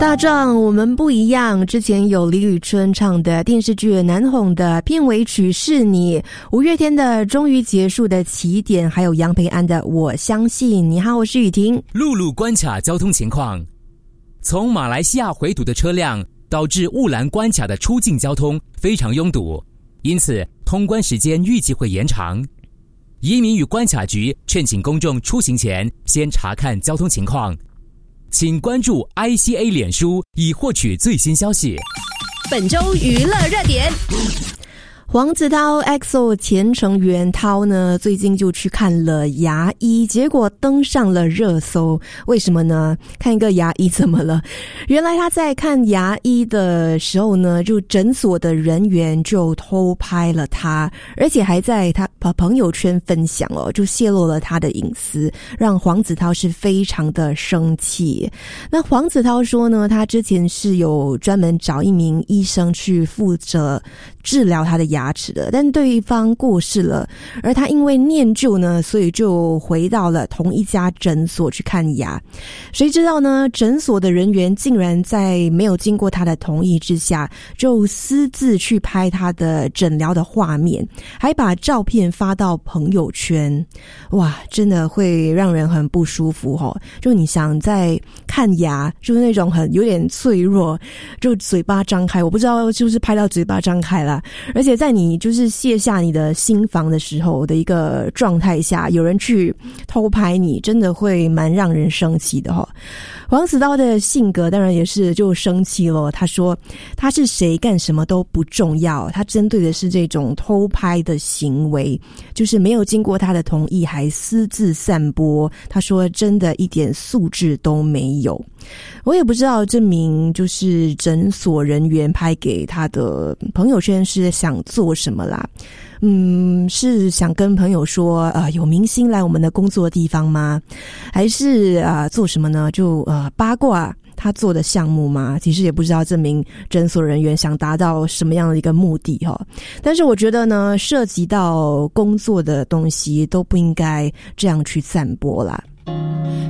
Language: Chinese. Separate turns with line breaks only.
大壮我们不一样，之前有李宇春唱的电视剧难哄的片尾曲是你，五月天的终于结束的起点，还有杨培安的我相信。你好，我是雨婷。
陆路关卡交通情况，从马来西亚回堵的车辆导致雾兰关卡的出境交通非常拥堵，因此通关时间预计会延长。移民与关卡局劝请公众出行前先查看交通情况，请关注 ICA 脸书以获取最新消息。
本周娱乐热点，
黄子韬 EXO 前成员韬呢，最近就去看了牙医，结果登上了热搜。为什么呢？看一个牙医怎么了？原来他在看牙医的时候呢，就诊所的人员就偷拍了他，而且还在他朋友圈分享就泄露了他的隐私，让黄子韬是非常的生气。那黄子韬说呢，他之前是有专门找一名医生去负责治疗他的牙齿的，但对方过世了，而他因为念旧呢，所以就回到了同一家诊所去看牙。谁知道呢，诊所的人员竟然在没有经过他的同意之下，就私自去拍他的诊疗的画面，还把照片发到朋友圈。哇，真的会让人很不舒服就你想在看牙，就是那种很有点脆弱，就嘴巴张开，我不知道是不是拍到嘴巴张开啦，而且在你就是卸下你的心防的时候的一个状态下，有人去偷拍你，真的会蛮让人生气的黄子韬的性格当然也是就生气了，他说他是谁干什么都不重要，他针对的是这种偷拍的行为，就是没有经过他的同意还私自散播，他说真的一点素质都没有。我也不知道这名就是诊所人员拍给他的朋友圈是想做什么啦，是想跟朋友说有明星来我们的工作地方吗？还是做什么呢？就八卦他做的项目吗？其实也不知道这名诊所人员想达到什么样的一个目的但是我觉得呢，涉及到工作的东西都不应该这样去散播啦。